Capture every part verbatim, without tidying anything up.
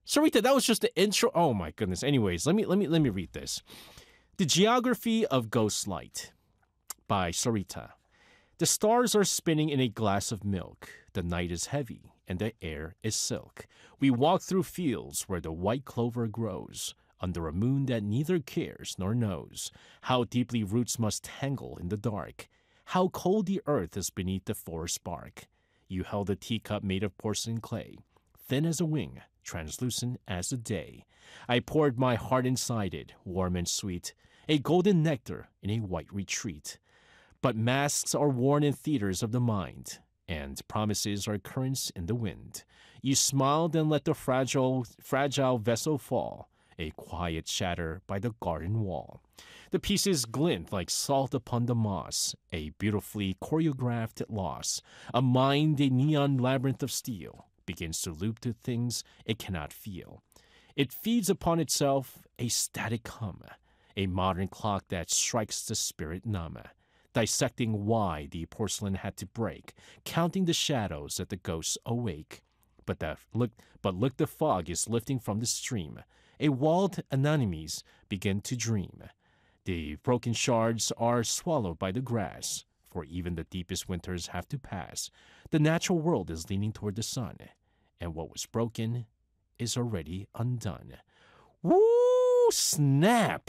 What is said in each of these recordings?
Sarita, that was just the intro. Oh my goodness. Anyways, let me let me let me read this. The Geography of Ghost Light by Sarita. The stars are spinning in a glass of milk. The night is heavy and the air is silk. We walk through fields where the white clover grows, under a moon that neither cares nor knows how deeply roots must tangle in the dark, how cold the earth is beneath the forest bark. You held a teacup made of porcelain clay, thin as a wing, translucent as the day. I poured my heart inside it, warm and sweet, a golden nectar in a white retreat. But masks are worn in theaters of the mind, and promises are currents in the wind. You smiled and let the fragile, fragile vessel fall, a quiet shatter by the garden wall. The pieces glint like salt upon the moss, a beautifully choreographed loss. A mind, a neon labyrinth of steel, begins to loop to things it cannot feel. It feeds upon itself, a static hum, a modern clock that strikes the spirit numb, dissecting why the porcelain had to break, counting the shadows that the ghosts awake. But the look, but look, the fog is lifting from the stream. A walled anemones begin to dream. The broken shards are swallowed by the grass, for even the deepest winters have to pass. The natural world is leaning toward the sun, and what was broken is already undone. Woo! Snap!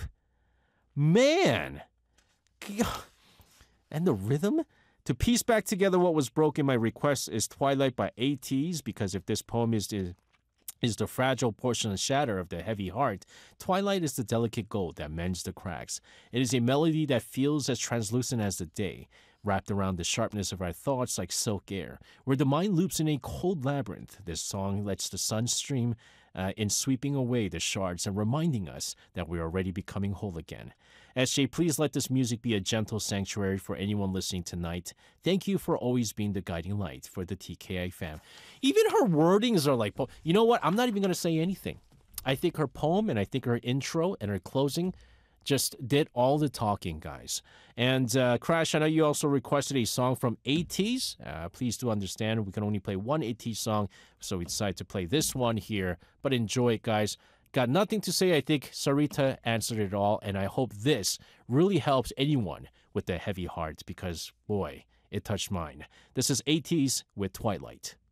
Man! And the rhythm? To piece back together what was broken, my request is Twilight by ATEEZ, because if this poem is the is the fragile porcelain shatter of the heavy heart, Twilight is the delicate gold that mends the cracks. It is a melody that feels as translucent as the day, wrapped around the sharpness of our thoughts like silk air. Where the mind loops in a cold labyrinth, this song lets the sun stream uh, in sweeping away the shards and reminding us that we are already becoming whole again. S J, please let this music be a gentle sanctuary for anyone listening tonight. Thank you for always being the guiding light for the T K I fam. Even her wordings are like, you know what? I'm not even going to say anything. I think her poem and I think her intro and her closing just did all the talking, guys. And uh, Crash, I know you also requested a song from ATEEZ. Uh, please do understand we can only play one ATEEZ song, so we decided to play this one here. But enjoy it, guys. Got nothing to say. I think Sarita answered it all, and I hope this really helps anyone with a heavy heart because, boy, it touched mine. This is ATEEZ with Twilight.